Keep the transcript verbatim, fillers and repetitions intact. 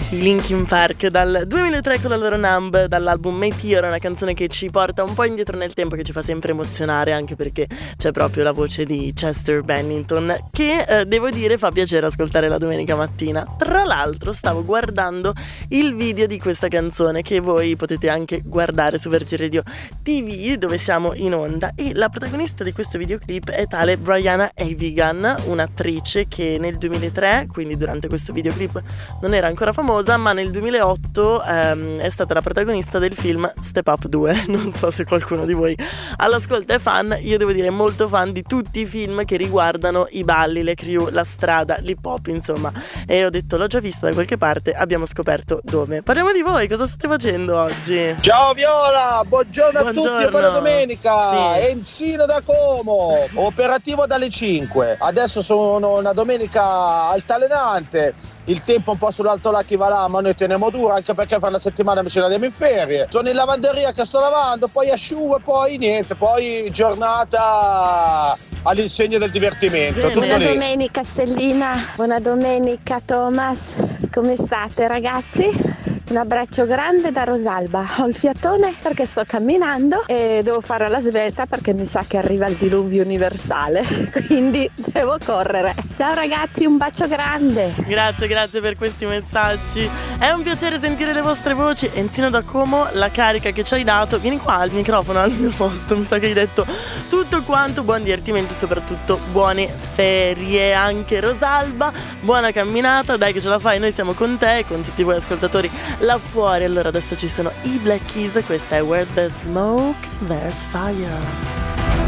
I Linkin Park dal duemilatré con la loro Numb, dall'album Meteor, una canzone che ci porta un po' indietro nel tempo, che ci fa sempre emozionare, anche perché c'è proprio la voce di Chester Bennington che eh, devo dire fa piacere ascoltare la domenica mattina. Tra l'altro stavo guardando il video di questa canzone che voi potete anche guardare su Vergine Radio T V, dove siamo in onda, e la protagonista di questo videoclip è tale Brianna Avigan, un'attrice che nel duemilatré, quindi durante questo videoclip, non era ancora famosa, ma nel duemilaotto ehm, è stata la protagonista del film Step Up due. Non so se qualcuno di voi all'ascolto è fan. Io devo dire molto fan di tutti i film che riguardano i balli, le crew, la strada, l'hip hop, insomma, e ho detto l'ho già vista da qualche parte, abbiamo scoperto dove. Parliamo di voi, cosa state facendo oggi? Ciao Viola, buongiorno, buongiorno. a tutti e buona domenica. Sì. Enzino da Como, operativo dalle cinque. Adesso sono una domenica altalenante. Il tempo un po' sull'alto là che va là, ma noi teniamo duro, anche perché fra una settimana mi ce l'andiamo in ferie. Sono in lavanderia che sto lavando, poi asciugo e poi niente, poi giornata all'insegna del divertimento. Tutto Buona lì. domenica Stellina, buona domenica Thomas, come state ragazzi? Un abbraccio grande da Rosalba. Ho il fiatone perché sto camminando e devo fare la svelta perché mi sa che arriva il diluvio universale, quindi devo correre. Ciao ragazzi, un bacio grande. Grazie, grazie per questi messaggi. È un piacere sentire le vostre voci. Enzino da Como, la carica che ci hai dato. Vieni qua al microfono, al mio posto. Mi sa che hai detto tutto quanto. Buon divertimento e soprattutto buone ferie. Anche Rosalba, buona camminata. Dai che ce la fai, noi siamo con te e con tutti voi ascoltatori là fuori. Allora adesso ci sono i Black Keys. Questa è Where There's Smoke There's Fire.